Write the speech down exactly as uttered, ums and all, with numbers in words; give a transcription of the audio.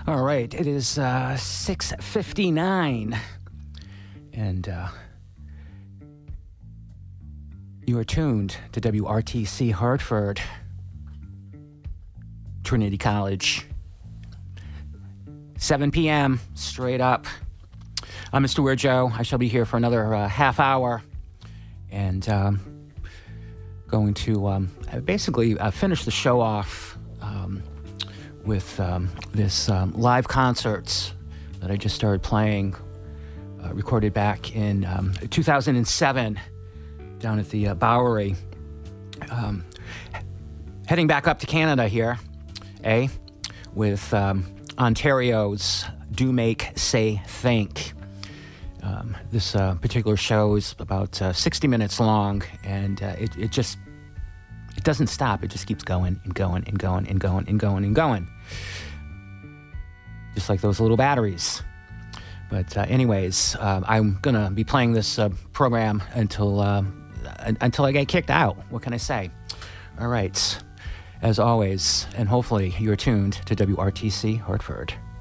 All right, it is uh, six fifty-nine, and uh, you are tuned to W R T C Hartford, Trinity College, seven p.m., straight up. I'm Mister Weird Joe. I shall be here for another uh, half hour, and um, going to um, basically uh, finish the show off um, with um, this um, live concerts that I just started playing, uh, recorded back in um, two thousand seven down at the uh, Bowery. Um, heading back up to Canada here, eh, with um, Ontario's Do Make Say Think. Um, this uh, particular show is about uh, sixty minutes long, and uh, it, it just it doesn't stop. It just keeps going and going and going and going and going and going, just like those little batteries. But uh, anyways, uh, I'm gonna be playing this uh, program until uh, until I get kicked out. What can I say? All right, as always, and hopefully you're tuned to W R T C Hartford.